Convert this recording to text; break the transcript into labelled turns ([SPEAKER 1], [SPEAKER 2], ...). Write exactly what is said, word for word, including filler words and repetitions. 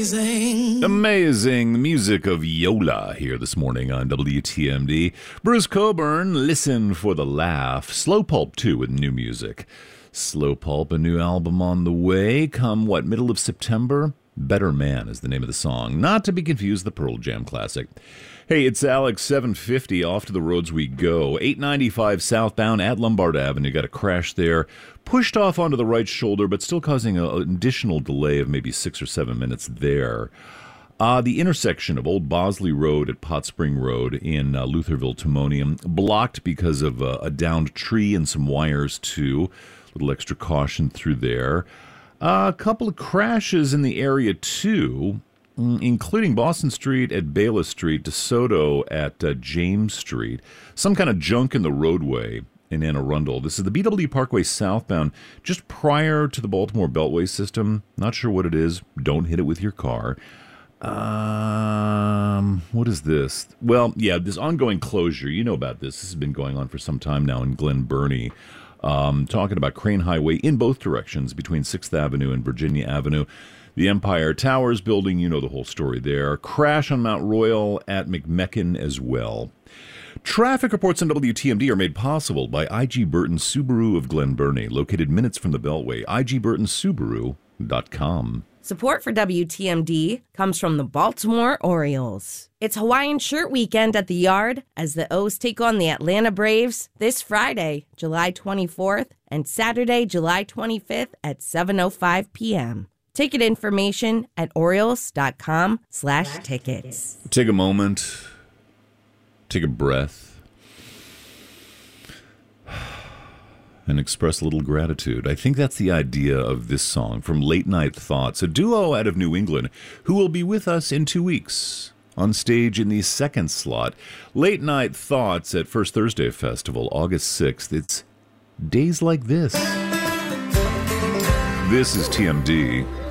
[SPEAKER 1] amazing.
[SPEAKER 2] Amazing. The music of Yola here this morning on W T M D. Bruce Cockburn, Listen for the Laugh. Slow Pulp, too, with new music. Slow Pulp, a new album on the way. Come, what, middle of September? Better Man is the name of the song. Not to be confused with the Pearl Jam classic. Hey, it's Alex, seven fifty, off to the roads we go. eight ninety-five southbound at Lombard Avenue. Got a crash there. Pushed off onto the right shoulder, but still causing an additional delay of maybe six or seven minutes there. Uh, the intersection of Old Bosley Road at Pot Spring Road in uh, Lutherville, Timonium, blocked because of uh, a downed tree and some wires, too. A little extra caution through there. Uh, a couple of crashes in the area, too, including Boston Street at Bela Street, DeSoto at uh, James Street. Some kind of junk in the roadway in Anne Arundel. This is the B W Parkway southbound, just prior to the Baltimore Beltway system. Not sure what it is. Don't hit it with your car. Um, what is this? Well, yeah, this ongoing closure. You know about this. This has been going on for some time now in Glen Burnie. Um, talking about Crane Highway in both directions between sixth Avenue and Virginia Avenue. The Empire Towers building, you know the whole story there. Crash on Mount Royal at McMecken as well. Traffic reports on W T M D are made possible by I G Burton Subaru of Glen Burnie, located minutes from the Beltway. I G Burton Subaru dot com.
[SPEAKER 3] Support for W T M D comes from the Baltimore Orioles. It's Hawaiian Shirt Weekend at the Yard as the O's take on the Atlanta Braves this Friday, July twenty-fourth, and Saturday, July twenty-fifth at seven oh five p.m. Ticket information at Orioles.com slash tickets.
[SPEAKER 2] Take a moment. Take a breath. And express a little gratitude. I think that's the idea of this song from Late Night Thoughts, a duo out of New England who will be with us in two weeks on stage in the second slot. Late Night Thoughts at First Thursday Festival, August sixth. It's Days Like This. This is T M D.